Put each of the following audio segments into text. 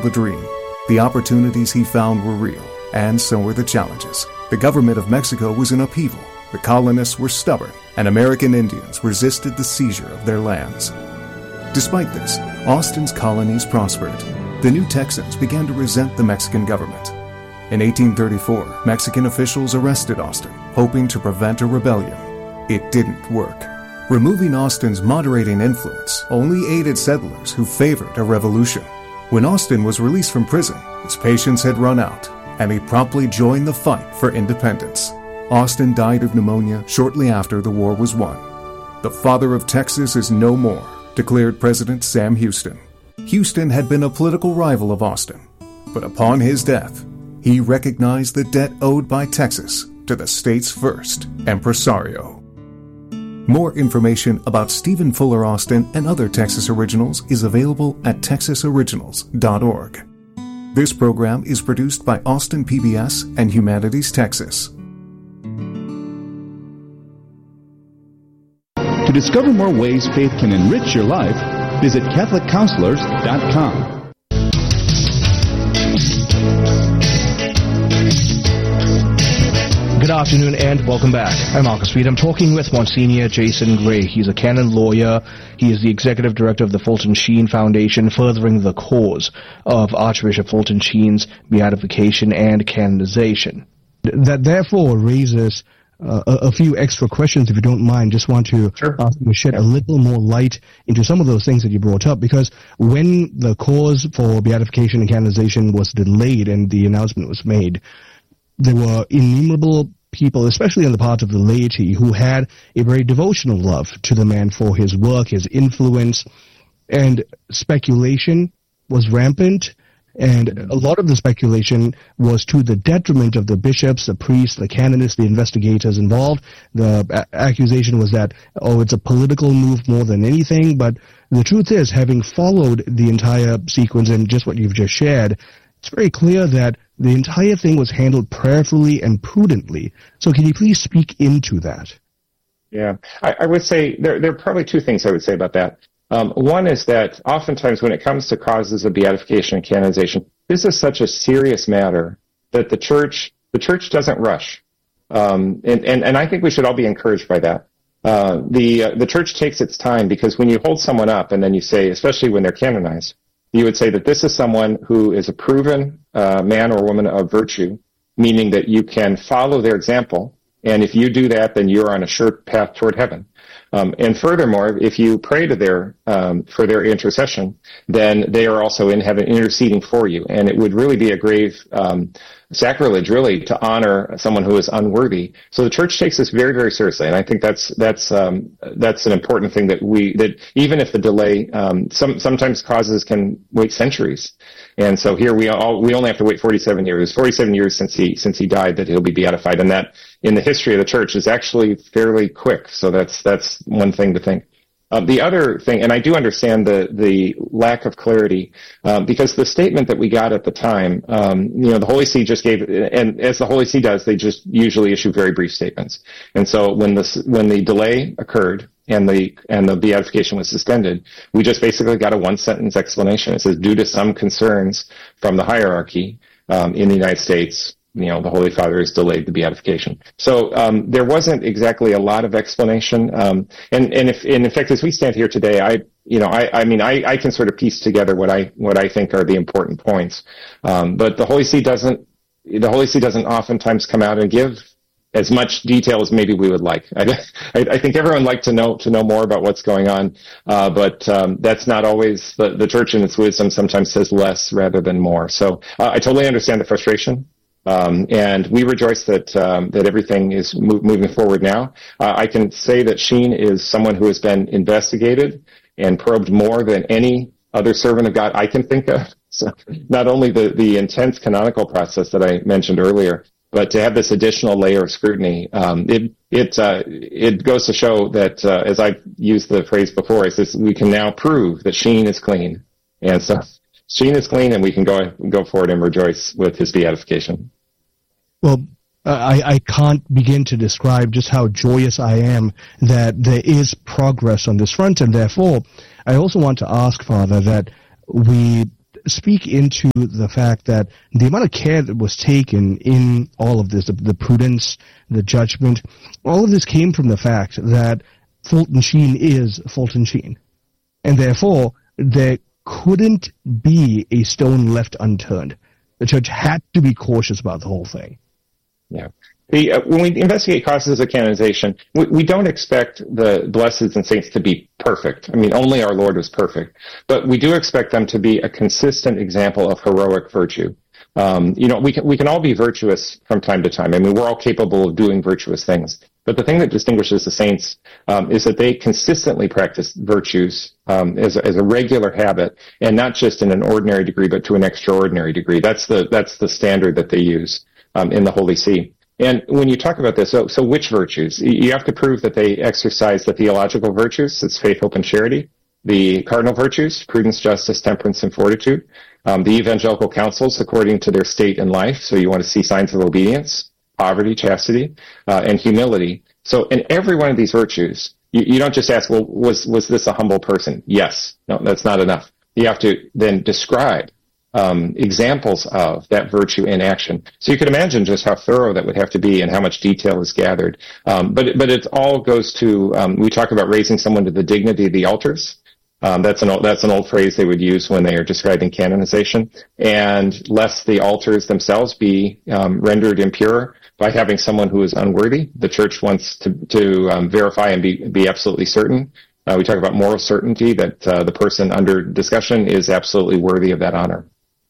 the dream. The opportunities he found were real, and so were the challenges. The government of Mexico was in upheaval, the colonists were stubborn, and American Indians resisted the seizure of their lands. Despite this, Austin's colonies prospered. The new Texans began to resent the Mexican government. In 1834, Mexican officials arrested Austin, hoping to prevent a rebellion. It didn't work. Removing Austin's moderating influence only aided settlers who favored a revolution. When Austin was released from prison, his patience had run out, and he promptly joined the fight for independence. Austin died of pneumonia shortly after the war was won. The father of Texas is no more, declared President Sam Houston. Houston had been a political rival of Austin, but upon his death, he recognized the debt owed by Texas to the state's first impresario. More information about Stephen Fuller Austin and other Texas Originals is available at texasoriginals.org. This program is produced by Austin PBS and Humanities Texas. To discover more ways faith can enrich your life, visit CatholicCounselors.com. Good afternoon and welcome back. I'm Marcus Reed. I'm talking with Monsignor Jason Gray. He's a canon lawyer. He is the executive director of the Fulton Sheen Foundation, furthering the cause of Archbishop Fulton Sheen's beatification and canonization. That therefore raises a few extra questions, if you don't mind. Just want to ask you to shed a little more light into some of those things that you brought up, because when the cause for beatification and canonization was delayed and the announcement was made, there were innumerable people, especially on the part of the laity, who had a very devotional love to the man for his work, his influence, and speculation was rampant. And a lot of the speculation was to the detriment of the bishops, the priests, the canonists, the investigators involved. The accusation was that, it's a political move more than anything. But the truth is, having followed the entire sequence and just what you've just shared, it's very clear that the entire thing was handled prayerfully and prudently. So can you please speak into that? Yeah, I would say there are probably two things I would say about that. One is that oftentimes when it comes to causes of beatification and canonization, this is such a serious matter that the church doesn't rush. And I think we should all be encouraged by that. The church takes its time, because when you hold someone up and then you say, especially when they're canonized, you would say that this is someone who is a proven man or woman of virtue, meaning that you can follow their example. And if you do that, then you're on a sure path toward heaven. And furthermore, if you pray to for their intercession, then they are also in heaven interceding for you. And it would really be a grave sacrilege, really, to honor someone who is unworthy. So the church takes this very, very seriously, and I think that's an important thing that even if the delay, sometimes causes can wait centuries. And so here we only have to wait 47 years. 47 years since he died that he'll be beatified, and that in the history of the church is actually fairly quick. So that's one thing to think. The other thing, and I do understand the lack of clarity, because the statement that we got at the time, the Holy See just gave, and as the Holy See does, they just usually issue very brief statements. And so when the delay occurred and the beatification was suspended, we just basically got a one-sentence explanation. It says, due to some concerns from the hierarchy in the United States, the Holy Father has delayed the beatification. So there wasn't exactly a lot of explanation. And in fact, as we stand here today, I can sort of piece together what I think are the important points. But the Holy See doesn't oftentimes come out and give as much detail as maybe we would like. I think everyone would like to know more about what's going on, but that's not always the church in its wisdom. Sometimes says less rather than more. So I totally understand the frustration. And we rejoice that everything is moving forward now. I can say that Sheen is someone who has been investigated and probed more than any other servant of God I can think of. So not only the intense canonical process that I mentioned earlier, but to have this additional layer of scrutiny, it goes to show that, as I've used the phrase before, we can now prove that Sheen is clean. And so Sheen is clean, and we can go forward and rejoice with his beatification. Well, I can't begin to describe just how joyous I am that there is progress on this front, and therefore I also want to ask, Father, that we speak into the fact that the amount of care that was taken in all of this, the prudence, the judgment, all of this came from the fact that Fulton Sheen is Fulton Sheen. And therefore, there couldn't be a stone left unturned. The church had to be cautious about the whole thing. Yeah. When we investigate causes of canonization, we don't expect the blesseds and saints to be perfect. I mean, only our Lord was perfect. But we do expect them to be a consistent example of heroic virtue. We can all be virtuous from time to time. I mean, we're all capable of doing virtuous things. But the thing that distinguishes the saints is that they consistently practice virtues as a regular habit, and not just in an ordinary degree, but to an extraordinary degree. That's the standard that they use in the Holy See. And when you talk about this, so which virtues? You have to prove that they exercise the theological virtues. It's faith, hope, and charity. The cardinal virtues, prudence, justice, temperance, and fortitude. The evangelical counsels according to their state in life. So you want to see signs of obedience, poverty, chastity, and humility. So in every one of these virtues, you don't just ask, well, was this a humble person? Yes. No, that's not enough. You have to then describe examples of that virtue in action. So you can imagine just how thorough that would have to be and how much detail is gathered. But it all goes to, we talk about raising someone to the dignity of the altars. That's an old phrase they would use when they are describing canonization. And lest the altars themselves be rendered impure by having someone who is unworthy. The church wants to verify and be absolutely certain. We talk about moral certainty that the person under discussion is absolutely worthy of that honor.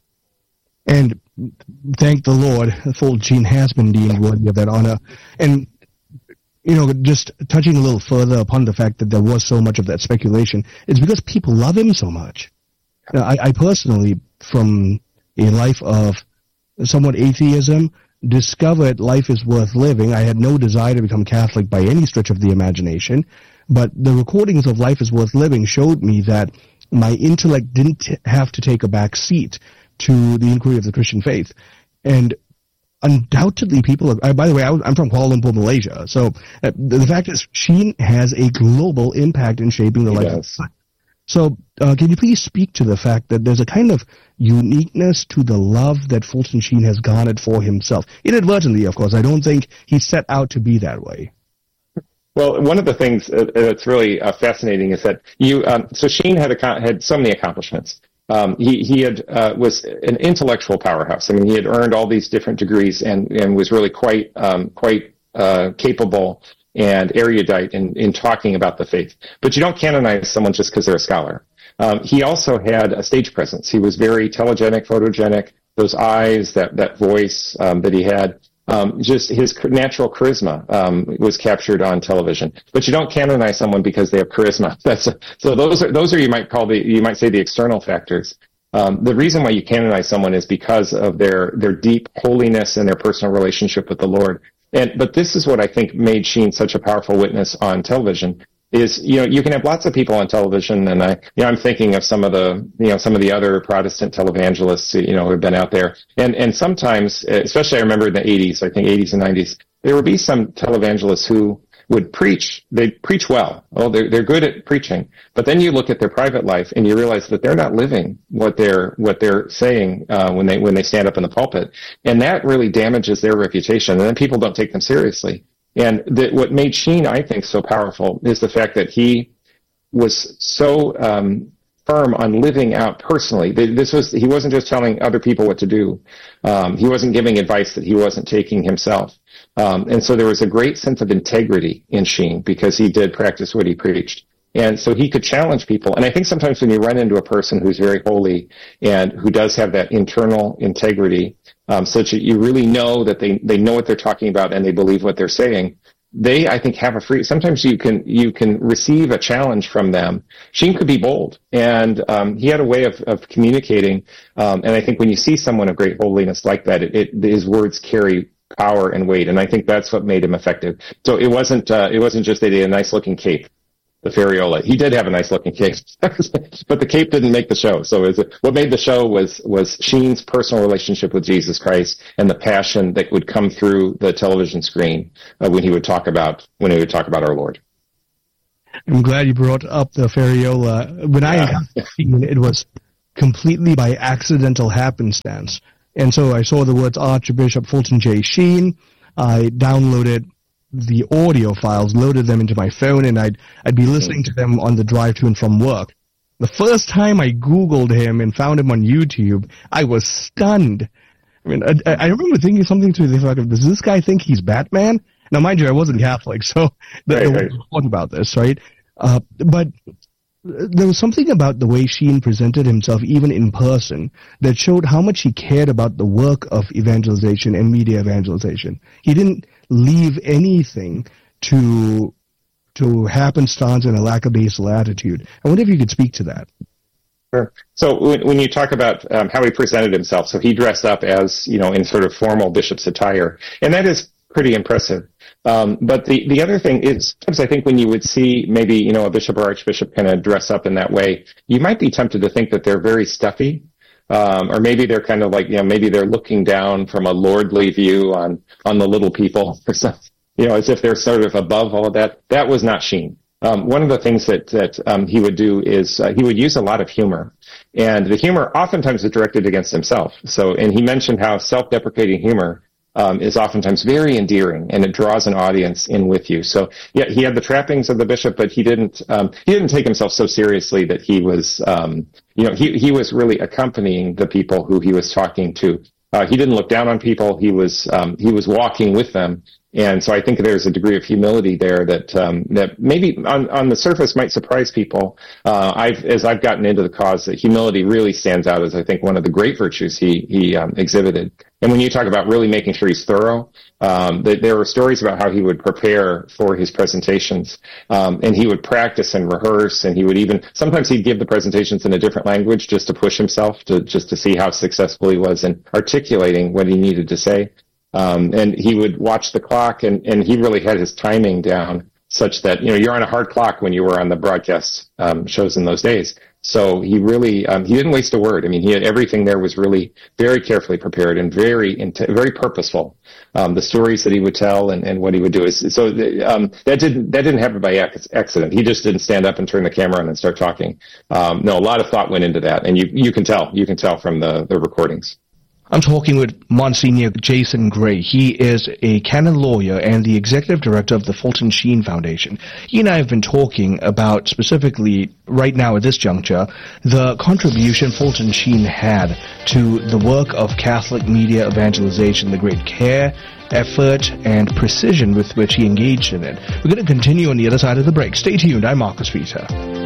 And thank the Lord, Fulton Sheen has been deemed worthy of that honor. And, just touching a little further upon the fact that there was so much of that speculation, it's because people love him so much. Now, I personally, from a life of somewhat atheism, discovered life is worth living. I had no desire to become Catholic by any stretch of the imagination, but the recordings of Life is Worth Living showed me that my intellect didn't have to take a back seat to the inquiry of the Christian faith. And undoubtedly people by the way, I'm from Kuala Lumpur, Malaysia. So the fact is, Sheen has a global impact in shaping the life of life. So can you please speak to the fact that there's a kind of uniqueness to the love that Fulton Sheen has garnered for himself? Inadvertently, of course. I don't think he set out to be that way. Well, one of the things that's really fascinating is that so Sheen had so many accomplishments. He was an intellectual powerhouse. I mean, he had earned all these different degrees and was really quite capable and erudite in talking about the faith. But you don't canonize someone just because they're a scholar. He also had a stage presence. He was very telegenic, photogenic. Those eyes, that voice that he had. Just his natural charisma was captured on television. But you don't canonize someone because they have charisma. So those are you might say the external factors. The reason why you canonize someone is because of their deep holiness and their personal relationship with the Lord. But this is what I think made Sheen such a powerful witness on television. Is you can have lots of people on television, and I'm thinking of some of the other Protestant televangelists who have been out there, and sometimes, especially I remember in the 80s, I think 80s and 90s, there would be some televangelists who would preach. They'd preach well. Oh, they're good at preaching, but then you look at their private life and you realize that they're not living what they're saying when they stand up in the pulpit, and that really damages their reputation, and then people don't take them seriously. And what made Sheen, I think, so powerful is the fact that he was so firm on living out personally. He wasn't just telling other people what to do. He wasn't giving advice that he wasn't taking himself. And so there was a great sense of integrity in Sheen because he did practice what he preached. And so he could challenge people. And I think sometimes when you run into a person who's very holy and who does have that internal integrity, such that you really know that they know what they're talking about and they believe what they're saying, they, I think, have sometimes you can receive a challenge from them. Sheen could be bold, and he had a way of communicating. And I think when you see someone of great holiness like that, his words carry power and weight. And I think that's what made him effective. So it wasn't just that he had a nice looking cape. The Ferriola. He did have a nice looking cape, but the cape didn't make the show. So what made the show was Sheen's personal relationship with Jesus Christ and the passion that would come through the television screen when he would talk about our Lord. I'm glad you brought up the Ferriola. When I encountered Sheen, it was completely by accidental happenstance. And so I saw the words Archbishop Fulton J. Sheen. I downloaded the audio files, loaded them into my phone, and I'd be listening to them on the drive to and from work. The first time I Googled him and found him on YouTube, I was stunned. I mean, I remember thinking something to the effect of, does this guy think he's Batman? Now, mind you, I wasn't Catholic, so I wasn't thought about this, right? But there was something about the way Sheen presented himself, even in person, that showed how much he cared about the work of evangelization and media evangelization. He didn't leave anything to happenstance and a lackadaisical attitude. I wonder if you could speak to that. Sure. So when you talk about how he presented himself, so he dressed up as, in sort of formal bishop's attire, and that is pretty impressive. But the other thing is, sometimes I think when you would see maybe, a bishop or archbishop kind of dress up in that way, you might be tempted to think that they're very stuffy. Or maybe they're kind of like, maybe they're looking down from a lordly view on the little people or something. As if they're sort of above all of that. That was not Sheen. One of the things that he would do is he would use a lot of humor. And the humor oftentimes is directed against himself. And he mentioned how self-deprecating humor is oftentimes very endearing, and it draws an audience in with you. So, yeah, he had the trappings of the bishop, but he didn't take himself so seriously that he was, he was really accompanying the people who he was talking to. He didn't look down on people. He was walking with them. And so I think there's a degree of humility there that maybe on the surface might surprise people. As I've gotten into the cause, that humility really stands out as, I think, one of the great virtues he exhibited. And when you talk about really making sure he's thorough, there were stories about how he would prepare for his presentations, and he would practice and rehearse, and sometimes he'd give the presentations in a different language just to push himself just to see how successful he was in articulating what he needed to say. And he would watch the clock, and he really had his timing down such that, you're on a hard clock when you were on the broadcast shows in those days. So he really, he didn't waste a word. I mean, he had everything there was really very carefully prepared and very purposeful. The stories that he would tell and what he would do that didn't happen by accident. He just didn't stand up and turn the camera on and start talking. No, a lot of thought went into that, and you can tell from the recordings. I'm talking with Monsignor Jason Gray. He is a canon lawyer and the executive director of the Fulton Sheen Foundation. He and I have been talking about, specifically right now at this juncture, the contribution Fulton Sheen had to the work of Catholic media evangelization, the great care, effort, and precision with which he engaged in it. We're going to continue on the other side of the break. Stay tuned. I'm Marcus Vita.